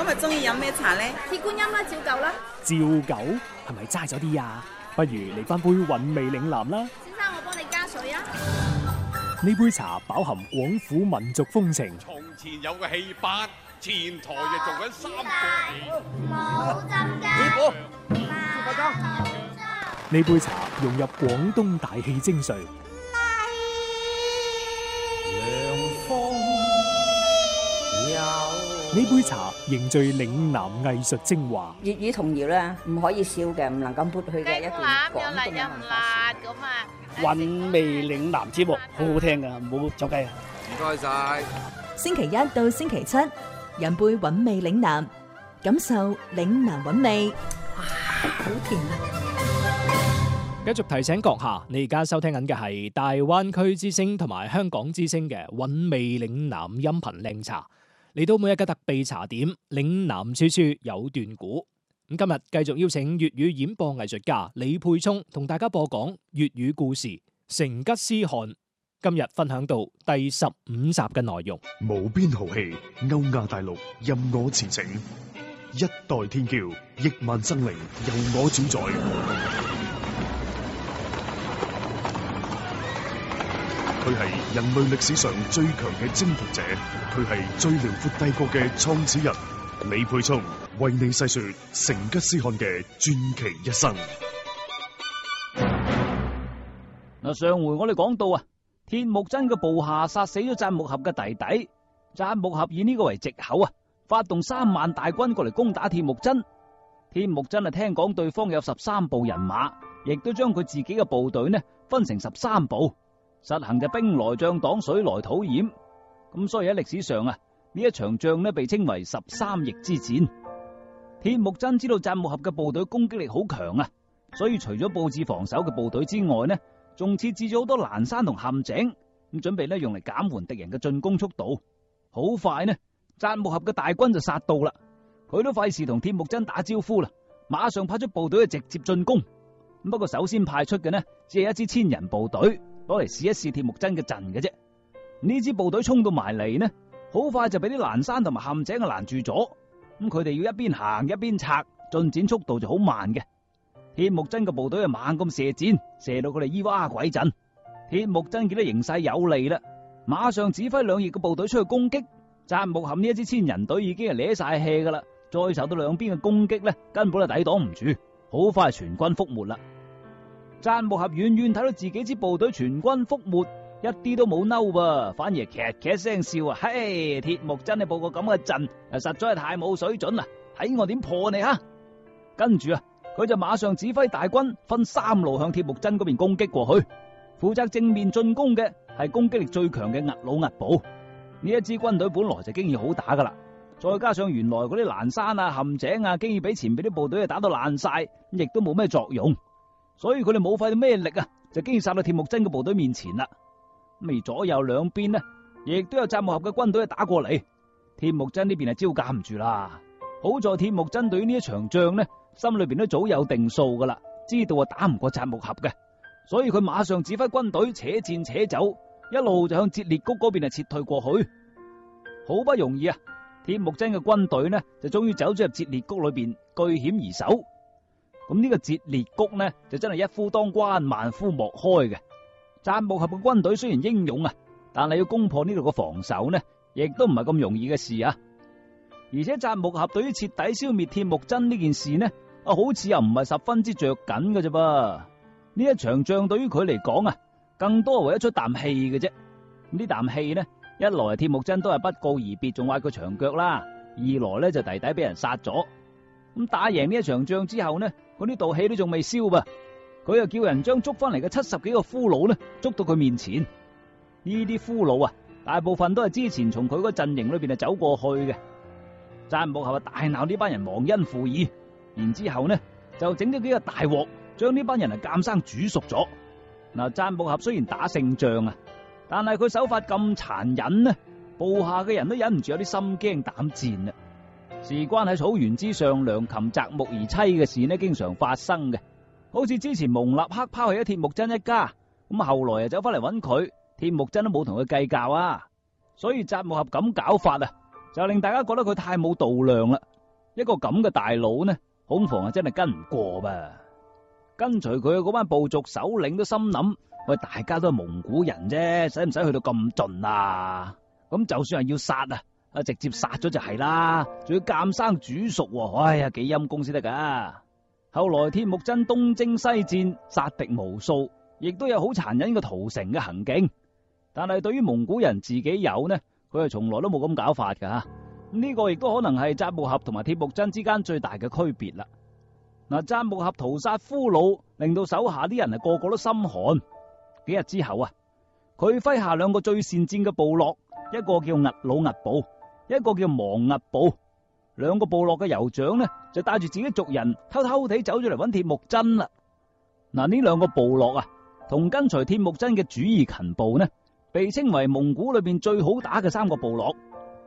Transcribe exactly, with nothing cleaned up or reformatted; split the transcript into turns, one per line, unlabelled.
日中意飲咩茶呢？
鐵觀音啦，照舊啦。
照舊係咪齋咗啲啊？不如嚟翻杯韻味嶺南啦。
先生，我幫你加水啊。
呢杯茶飽含廣府民族風情。
從前有個戲班，前台就做緊三個
冇浸㗎。
師傅，
呢杯茶融入廣東大氣精髓。呢杯茶凝聚嶺南藝術精華。
粵語童謠咧，唔可以少嘅，唔能夠抹去嘅一段廣東嘅文化。
咁啊，
韻味嶺南節目好好聽噶，唔好走雞啊！
唔該晒。
星期一到星期七，飲杯韻味嶺南，感受嶺南韻味。哇，好甜啊！
繼續提醒閣下，你而家收聽緊嘅係大灣區之聲同埋香港之聲嘅韻味嶺南音頻靚茶。嚟到每日嘅特備茶點，嶺南處處有段古。咁今日繼續邀請粵語演播藝術家李沛聰同大家播講粵語故事《成吉思汗》。今日分享到第十五集嘅內容。
無邊豪氣，歐亞大陸任我馳騁，一代天驕，億萬生靈由我主宰。佢係人類歷史上最強嘅征服者，佢係最遼闊帝國嘅創始人。李沛聰為你細說成吉思汗嘅傳奇一生。
嗱，上回我哋講到啊，鐵木真嘅部下殺死咗贊木合嘅弟弟，贊木合以呢個為藉口啊，發動三萬大軍過嚟攻打鐵木真。鐵木真啊，聽講對方有十三部人馬，亦都將佢自己嘅部隊呢分成十三部。實行就兵來將擋，水來土掩，咁所以喺歷史上啊，呢一場仗呢被稱為十三翼之戰。鐵木真知道贊木合嘅部隊攻擊力好強啊，所以除咗布置防守嘅部隊之外呢，仲設置咗好多欄山同陷阱，咁準備呢用嚟減緩敵人嘅進攻速度。好快呢，贊木合嘅大軍就殺到啦，佢都費事同鐵木真打招呼啦，馬上派出部隊去直接進攻。不過首先派出嘅呢，只係一支千人部隊，攞嚟試一試鐵木真嘅陣嘅啫。呢支部隊衝到埋嚟呢，好快就俾啲欄山同埋陷阱啊攔住咗。咁佢哋要一邊行一邊拆，進展速度就好慢嘅。鐵木真嘅部隊啊猛咁射箭，射到佢哋咿哇鬼震。鐵木真見到形勢有利啦，馬上指揮兩翼嘅部隊出去攻擊。贊木合呢一支千人隊已經係攣晒氣噶啦，再受到兩邊嘅攻擊呢，根本就抵擋唔住，好快全軍覆沒啦。贊木合遠遠睇到自己支部隊全軍覆沒，一啲都冇嬲噃，反而劇劇聲笑啊！嘿，鐵木真你布個咁嘅陣，實在係太冇水準啦！睇我點破你哈！跟住啊，佢就馬上指揮大軍分三路向鐵木真嗰邊攻擊過去。負責正面進攻嘅係攻擊力最強嘅額魯額部。呢一支軍隊本來就經已好打噶啦，再加上原來嗰啲欄山啊、陷阱啊，經已俾前邊啲部隊啊打到爛晒，亦都冇咩作用。所以佢哋冇費到咩力啊，就經已殺到鐵木真嘅部隊面前啦。咁而左右兩邊呢，亦都有贊木合嘅軍隊打過嚟。鐵木真呢邊係招架唔住啦。好在鐵木真對於呢一場仗呢，心裏邊都早有定數噶啦，知道啊打唔過贊木合嘅，所以佢馬上指揮軍隊且戰且走，一路就向折裂谷嗰邊啊撤退過去。好不容易啊，鐵木真嘅軍隊呢就終於走咗入折裂谷裏邊，據險而守。咁呢個折裂谷呢，就真係一夫當關，萬夫莫開嘅。贊木合嘅軍隊雖然英勇啊，但係要攻破呢度嘅防守呢，亦都唔係咁容易嘅事啊。而且贊木合對於徹底消滅鐵木真呢件事呢，啊好似又唔係十分之着緊嘅啫噃。呢一場仗對於佢嚟講啊，更多係為咗出啖氣嘅啫。呢啖氣呢，一來鐵木真都係不告而別，仲挖佢長腳啦；二來呢，就弟弟俾人殺咗。咁打贏呢一場仗之後呢，嗰啲道氣都仲未消噃，佢又叫人將捉翻嚟嘅七十幾個俘虜呢捉到佢面前。呢啲俘虜啊，大部分都係之前從佢個陣營裏邊啊走過去嘅。贊木合大鬧呢班人忘恩負義，然之後呢就整咗幾個大鑊，將呢班人啊監生煮熟咗。嗱，贊木合雖然打勝仗啊，但係佢手法咁殘忍呢，部下嘅人都忍唔住有啲心驚膽戰啊。事關喺草原之上，良禽擇木而棲嘅事呢，經常發生嘅。好似之前蒙立克拋棄咗鐵木真一家，咁後來又走翻嚟揾佢，鐵木真都冇同佢計較啊。所以贊木合咁搞法啊，就令大家覺得佢太冇度量啦。 一個咁嘅大佬呢，恐防啊真係跟唔過噃。跟隨佢嘅嗰班部族首領都心諗：喂，大家都係蒙古人啫，使唔使去到咁盡啊？咁就算係要殺啊，啊直接殺咗就係啦，仲要監生煮熟，哎呀幾陰功先得噶。後來鐵木真東征西戰，殺敵無數，亦都有好殘忍嘅屠城嘅行徑。但係對於蒙古人自己有呢，佢係從來都冇咁搞法噶吓。呢個亦都可能係扎木合同埋鐵木真之間最大嘅區別啦。嗱，扎木合屠殺俘虜，令到手下啲人係個個都心寒。幾日之後啊，佢麾下兩個最善戰嘅部落，一個叫兀魯兀部，一個叫亡兀部。兩個部落嘅酋長呢，就帶住自己族人偷偷地走咗嚟揾鐵木真啦。嗱，呢兩個部落啊，同跟隨鐵木真嘅主義勤部呢，被稱為蒙古裏邊最好打嘅三個部落。